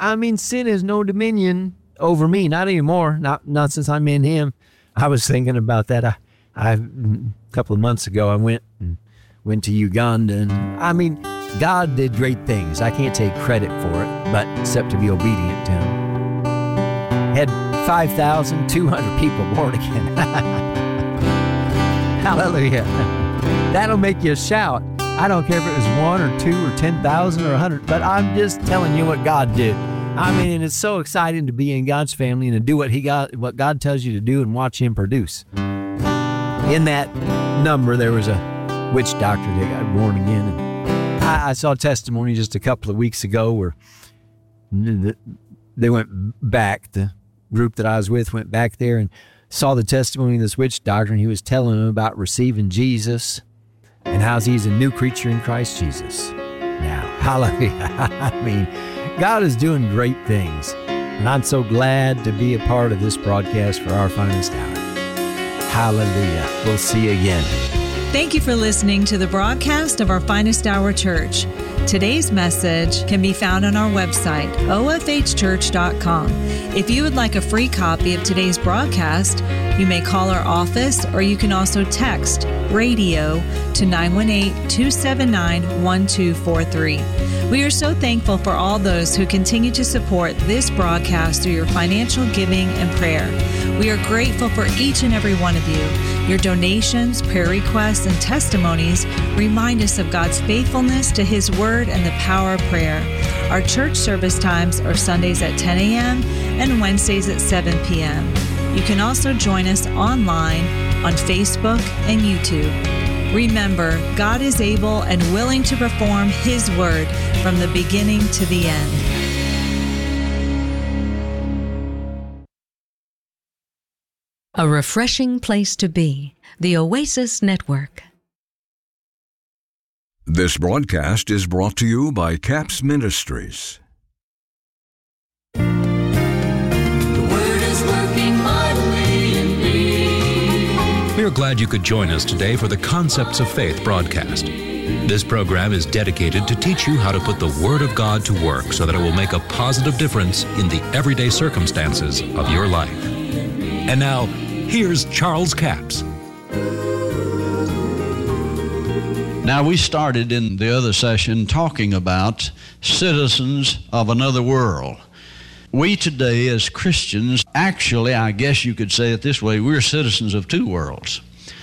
I mean, sin has no dominion over me, not anymore, not since I'm in him. I was thinking about that. I a couple of months ago, I went to Uganda, and I mean, God did great things. I can't take credit for it, but except to be obedient to him. Had 5,200 people born again. Hallelujah. That'll make you shout. I don't care if it was 1 or 2 or 10,000 or 100, but I'm just telling you what God did. I mean, and it's so exciting to be in God's family and to do what God tells you to do and watch him produce. In that number, there was a witch doctor that got born again. And I saw a testimony just a couple of weeks ago where they went back, the group that I was with went back there and saw the testimony of this witch doctor, and he was telling them about receiving Jesus and how he's a new creature in Christ Jesus. Now, hallelujah. I mean, God is doing great things, and I'm so glad to be a part of this broadcast for Our Finest Hour. Hallelujah. We'll see you again. Thank you for listening to the broadcast of Our Finest Hour Church. Today's message can be found on our website, ofhchurch.com. If you would like a free copy of today's broadcast, you may call our office, or you can also text radio to 918-279-1243. We are so thankful for all those who continue to support this broadcast through your financial giving and prayer. We are grateful for each and every one of you. Your donations, prayer requests, and testimonies remind us of God's faithfulness to His Word and the power of prayer. Our church service times are Sundays at 10 a.m. and Wednesdays at 7 p.m. You can also join us online on Facebook and YouTube. Remember, God is able and willing to perform His Word from the beginning to the end. A refreshing place to be. The Oasis Network. This broadcast is brought to you by CAPS Ministries. The Word is working mightily in me. We are glad you could join us today for the Concepts of Faith broadcast. This program is dedicated to teach you how to put the Word of God to work so that it will make a positive difference in the everyday circumstances of your life. And now, here's Charles Capps. Now, we started in the other session talking about citizens of another world. We today as Christians, actually, I guess you could say it this way, we're citizens of two worlds.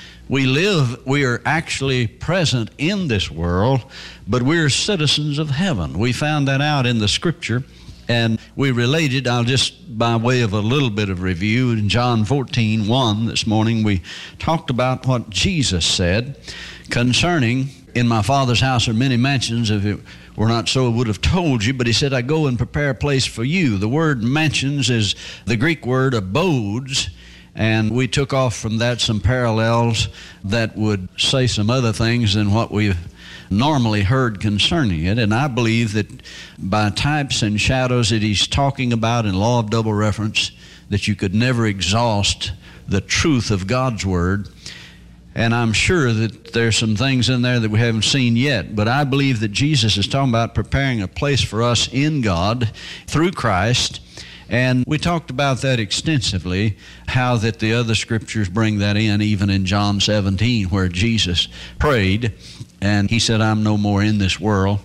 We are actually present in this world, but we're citizens of heaven. We found that out in the Scripture, and we related, I'll just by way of a little bit of review, in John 14:1 this morning, we talked about what Jesus said concerning, in my Father's house are many mansions, if it were not so I would have told you, but he said, I go and prepare a place for you. The word mansions is the Greek word abodes, and we took off from that some parallels that would say some other things than what we've normally heard concerning it. And I believe that by types and shadows that he's talking about in law of double reference, that you could never exhaust the truth of God's Word. And I'm sure that there's some things in there that we haven't seen yet, but I believe that Jesus is talking about preparing a place for us in God through Christ. And we talked about that extensively, how that the other scriptures bring that in, even in John 17, where Jesus prayed, and he said, I'm no more in this world.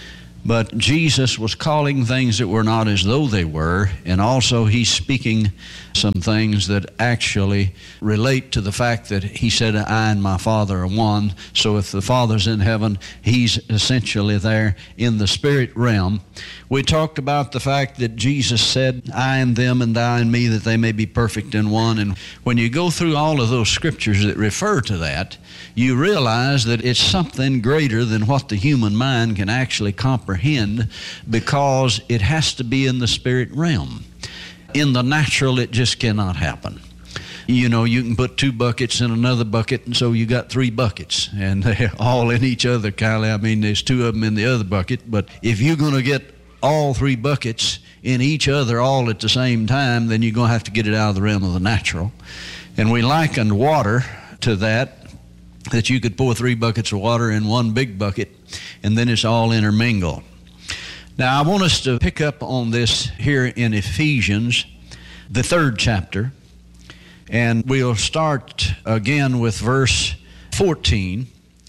But Jesus was calling things that were not as though they were, and also he's speaking some things that actually relate to the fact that he said, I and my Father are one. So if the Father's in heaven, he's essentially there in the spirit realm. We talked about the fact that Jesus said, I and them and thou and me, that they may be perfect in one. And when you go through all of those scriptures that refer to that, you realize that it's something greater than what the human mind can actually comprehend, because it has to be in the spirit realm. In the natural, it just cannot happen. You know, you can put 2 buckets in another bucket, and so you got 3 buckets, and they're all in each other, Kylie. I mean, there's 2 of them in the other bucket, but if you're going to get all 3 buckets in each other all at the same time, then you're going to have to get it out of the realm of the natural. And we likened water to that you could pour 3 buckets of water in one big bucket, and then it's all intermingled. Now, I want us to pick up on this here in Ephesians, the 3rd chapter, and we'll start again with verse 14.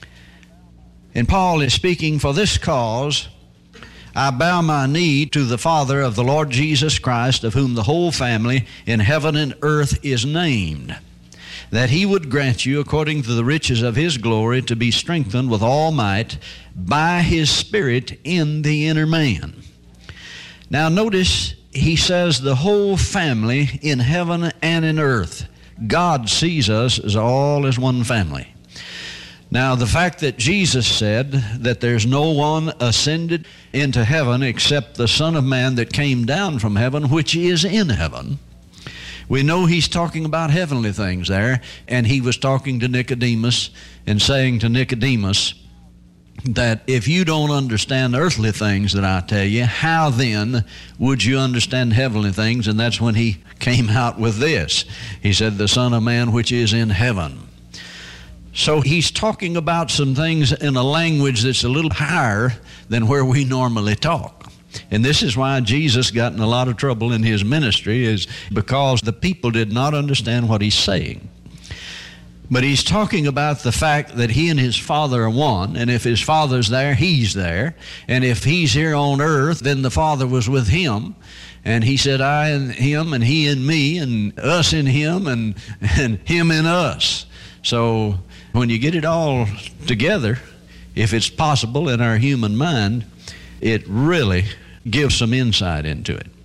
And Paul is speaking, "For this cause I bow my knee to the Father of the Lord Jesus Christ, of whom the whole family in heaven and earth is named, that he would grant you, according to the riches of his glory, to be strengthened with all might by his Spirit in the inner man." Now notice he says the whole family in heaven and in earth. God sees us as all as one family. Now, the fact that Jesus said that there's no one ascended into heaven except the Son of Man that came down from heaven, which is in heaven, we know he's talking about heavenly things there, and he was talking to Nicodemus and saying to Nicodemus that if you don't understand earthly things that I tell you, how then would you understand heavenly things? And that's when he came out with this. He said, the Son of Man which is in heaven. So he's talking about some things in a language that's a little higher than where we normally talk. And this is why Jesus got in a lot of trouble in his ministry, is because the people did not understand what he's saying. But he's talking about the fact that he and his Father are one, and if his Father's there, he's there. And if he's here on earth, then the Father was with him. And he said, I in him, and he in me, and us in him, and him in us. So when you get it all together, if it's possible in our human mind, it really gives some insight into it.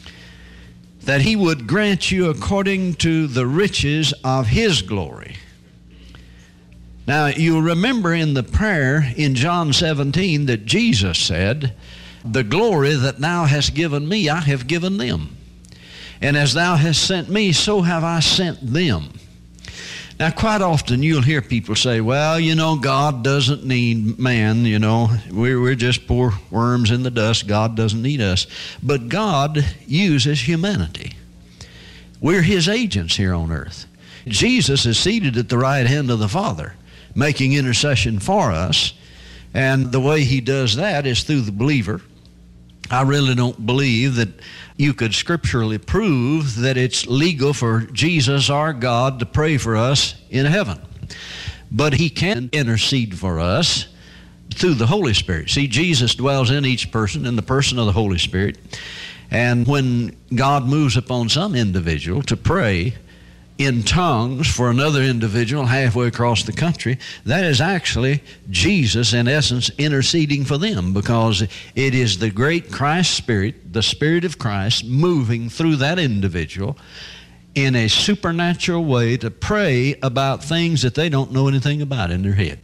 That he would grant you according to the riches of his glory. Now, you'll remember in the prayer in John 17 that Jesus said, the glory that thou hast given me, I have given them. And as thou hast sent me, so have I sent them. Now, quite often you'll hear people say, well, you know, God doesn't need man, you know. We're just poor worms in the dust. God doesn't need us. But God uses humanity. We're his agents here on earth. Jesus is seated at the right hand of the Father, making intercession for us. And the way he does that is through the believer. I really don't believe that you could scripturally prove that it's legal for Jesus, our God, to pray for us in heaven. But he can intercede for us through the Holy Spirit. See, Jesus dwells in each person in the person of the Holy Spirit. And when God moves upon some individual to pray in tongues for another individual halfway across the country, that is actually Jesus, in essence, interceding for them, because it is the great Christ Spirit, the Spirit of Christ, moving through that individual in a supernatural way to pray about things that they don't know anything about in their head.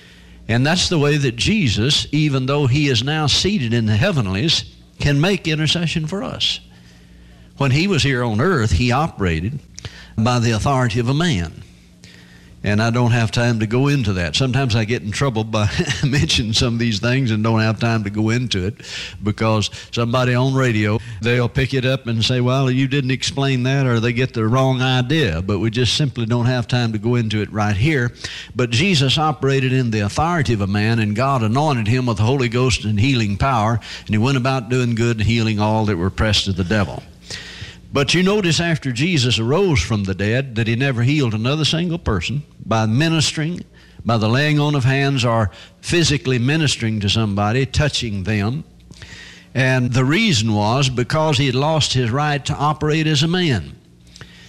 And that's the way that Jesus, even though he is now seated in the heavenlies, can make intercession for us. When he was here on earth, he operated by the authority of a man. And I don't have time to go into that. Sometimes I get in trouble by mentioning some of these things and don't have time to go into it, because somebody on radio, they'll pick it up and say, well, you didn't explain that, or they get the wrong idea. But we just simply don't have time to go into it right here. But Jesus operated in the authority of a man, and God anointed him with the Holy Ghost and healing power, and he went about doing good and healing all that were oppressed of the devil. But you notice after Jesus arose from the dead that he never healed another single person by ministering, by the laying on of hands, or physically ministering to somebody, touching them. And the reason was because he had lost his right to operate as a man.